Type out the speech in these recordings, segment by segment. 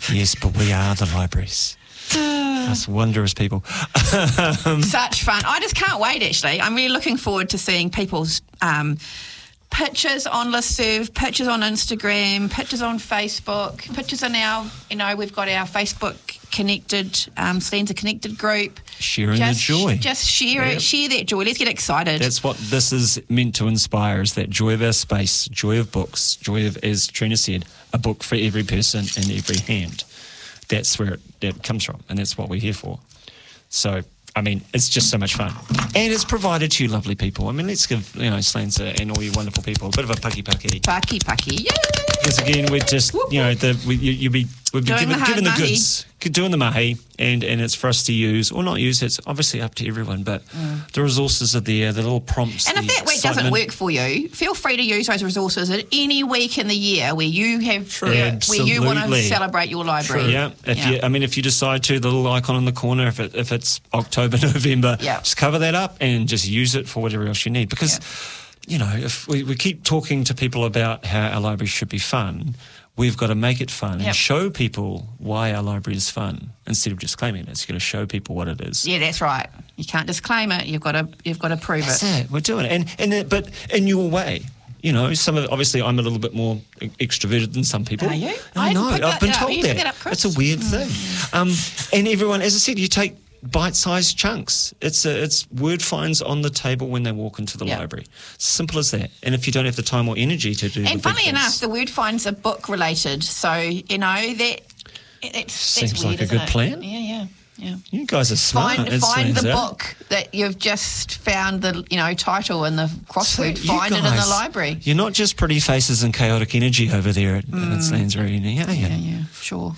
Yes, but we are the libraries. Us wondrous people. Such fun. I just can't wait, actually. I'm really looking forward to seeing people's pictures on Listserv, pictures on Instagram, pictures on Facebook, pictures in our, we've got our Facebook connected, Slanza Connected group. Sharing the joy. Just share it, share that joy. Let's get excited. That's what this is meant to inspire, is that joy of our space, joy of books, joy of, as Trina said, a book for every person in every hand. That's where it comes from, and that's what we're here for. So, I mean, it's just so much fun. And it's provided to you lovely people. I mean, let's give, Slanza and all you wonderful people a bit of a paki. Paki, yay! Because again, we're just, we've been given the goods, doing the mahi, and it's for us to use or not use. It's obviously up to everyone, but the resources are there, the little prompts. And if that week doesn't work for you, feel free to use those resources at any week in the year where you have, where you want to celebrate your library. True. Yeah. If you decide to, the little icon in the corner, if it's October, November, just cover that up and just use it for whatever else you need. Because, if we keep talking to people about how our library should be fun, we've got to make it fun and show people why our library is fun instead of just claiming it. You've got to show people what it is. Yeah, that's right. You can't just claim it. You've got to prove it. That's it. We're doing it, but in your way. Some of it, obviously, I'm a little bit more extroverted than some people. Are you? I know. I've been told that. It's a weird thing. And everyone, as I said, you take bite-sized chunks. It's word finds on the table when they walk into the library. Simple as that. And if you don't have the time or energy to do and funny enough, the word finds are book related. So that seems weird, like a good plan. Yeah. You guys are smart. Find the book that you've just found the title and the crossword. Find it in the library. You're not just pretty faces and chaotic energy over there at Slanza Arena. Yeah, sure.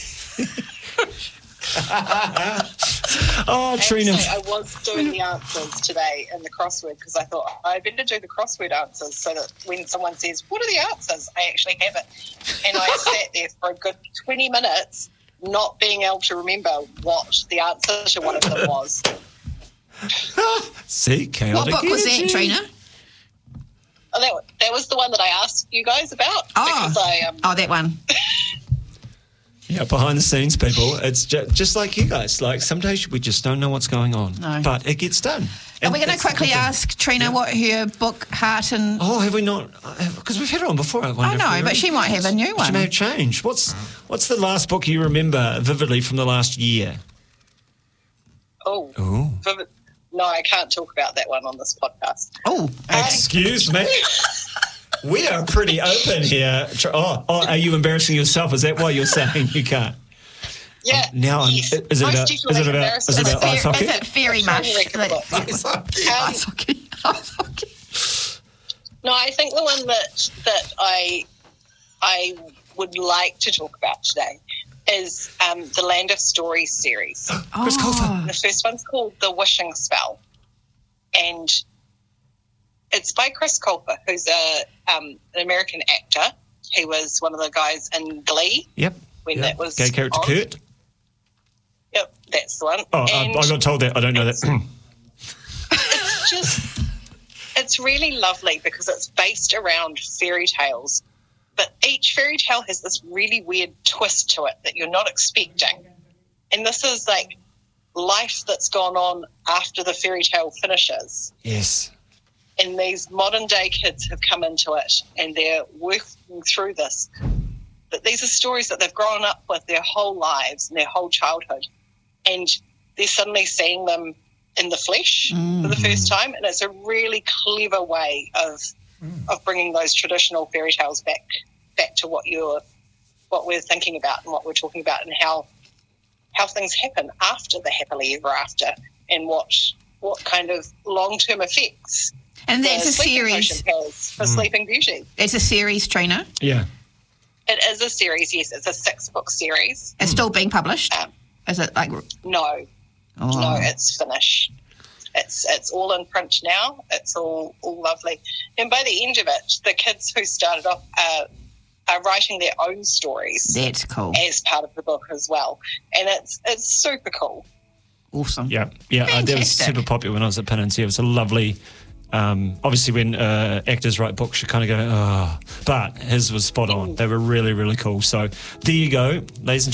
Trina. I was doing the answers today in the crossword because I thought I better do the crossword answers so that when someone says, "What are the answers?" I actually have it. And I sat there for a good 20 minutes not being able to remember what the answer to one of them was. See, chaotic What book was that, Trina? Oh, that was the one that I asked you guys about. That one. Yeah, behind the scenes, people, it's just like you guys. Like, some days we just don't know what's going on. No. But it gets done. And we're going to quickly ask Trina what her book, Heart and... Oh, have we not? Because we've had her on before. I know, but she might have a new one. She may have changed. What's the last book you remember vividly from the last year? Oh. No, I can't talk about that one on this podcast. Oh. Excuse me? We are pretty open here. Are you embarrassing yourself? Is that why you're saying you can't? Yeah. Is it about ice hockey? Is it very much ice hockey? No, I think the one that I would like to talk about today is the Land of Stories series. Chris Colfer. The first one's called The Wishing Spell, and it's by Chris Colfer, who's an American actor. He was one of the guys in Glee. Yep. When that was gay character Kurt. Yep, that's the one. Oh, I got told that. I don't know that. It's really lovely because it's based around fairy tales, but each fairy tale has this really weird twist to it that you're not expecting. And this is like life that's gone on after the fairy tale finishes. Yes. And these modern day kids have come into it and they're working through this. But these are stories that they've grown up with their whole lives and their whole childhood. And they're suddenly seeing them in the flesh for the first time. And it's a really clever way of bringing those traditional fairy tales back to what we're thinking about and what we're talking about, and how things happen after the happily ever after, and what kind of long-term effects. And that's a series for Sleeping Beauty. It's a series, Trina. Yeah. It is a series, yes. It's a 6-book series. It's still being published? Is it like... No. Oh. No, it's finished. It's all in print now. It's all lovely. And by the end of it, the kids who started off are writing their own stories. That's cool. As part of the book as well. And it's super cool. Awesome. Yeah. That was super popular when I was at Penance. It was a lovely... obviously when actors write books you kind of go, but his was spot on. They were really, really cool. So there you go, ladies and